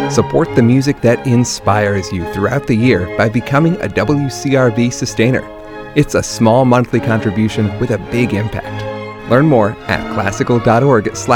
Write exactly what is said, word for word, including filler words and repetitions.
Support the music that inspires you throughout the year by becoming a W C R V sustainer. It's a small monthly contribution with a big impact. Learn more at classical dot org slash